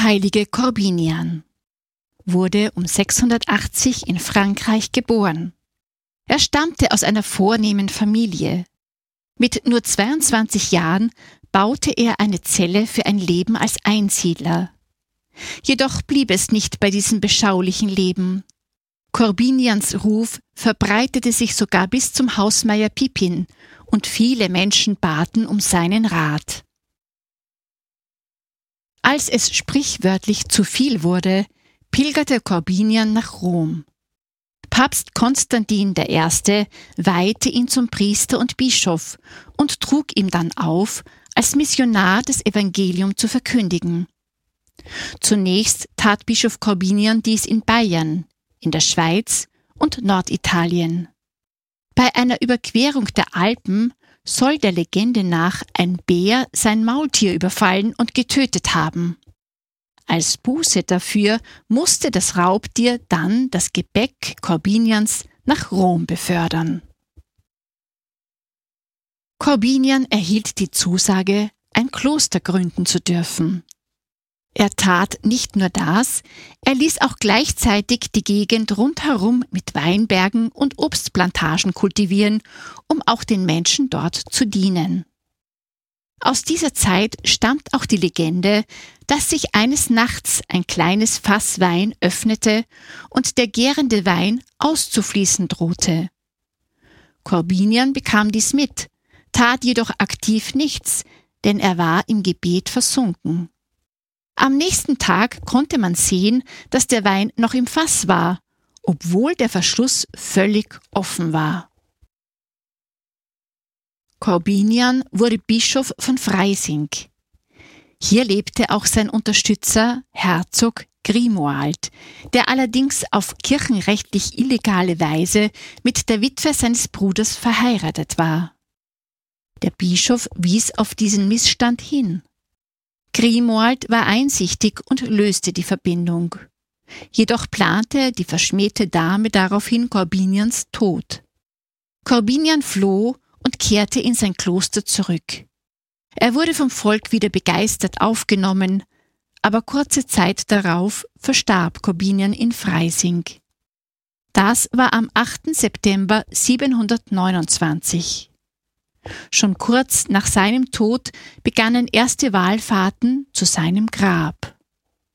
Der heilige Korbinian wurde um 680 in Frankreich geboren. Er stammte aus einer vornehmen Familie. Mit nur 22 Jahren baute er eine Zelle für ein Leben als Einsiedler. Jedoch blieb es nicht bei diesem beschaulichen Leben. Korbinians Ruf verbreitete sich sogar bis zum Hausmeier Pipin und viele Menschen baten um seinen Rat. Als es sprichwörtlich zu viel wurde, pilgerte Korbinian nach Rom. Papst Konstantin I. weihte ihn zum Priester und Bischof und trug ihm dann auf, als Missionar das Evangelium zu verkündigen. Zunächst tat Bischof Korbinian dies in Bayern, in der Schweiz und Norditalien. Bei einer Überquerung der Alpen soll der Legende nach ein Bär sein Maultier überfallen und getötet haben. Als Buße dafür musste das Raubtier dann das Gepäck Korbinians nach Rom befördern. Korbinian erhielt die Zusage, ein Kloster gründen zu dürfen. Er tat nicht nur das, er ließ auch gleichzeitig die Gegend rundherum mit Weinbergen und Obstplantagen kultivieren, um auch den Menschen dort zu dienen. Aus dieser Zeit stammt auch die Legende, dass sich eines Nachts ein kleines Fass Wein öffnete und der gärende Wein auszufließen drohte. Korbinian bekam dies mit, tat jedoch aktiv nichts, denn er war im Gebet versunken. Am nächsten Tag konnte man sehen, dass der Wein noch im Fass war, obwohl der Verschluss völlig offen war. Korbinian wurde Bischof von Freising. Hier lebte auch sein Unterstützer, Herzog Grimoald, der allerdings auf kirchenrechtlich illegale Weise mit der Witwe seines Bruders verheiratet war. Der Bischof wies auf diesen Missstand hin. Grimoald war einsichtig und löste die Verbindung. Jedoch plante die verschmähte Dame daraufhin Korbinians Tod. Korbinian floh und kehrte in sein Kloster zurück. Er wurde vom Volk wieder begeistert aufgenommen, aber kurze Zeit darauf verstarb Korbinian in Freising. Das war am 8. September 729. Schon kurz nach seinem Tod begannen erste Wallfahrten zu seinem Grab.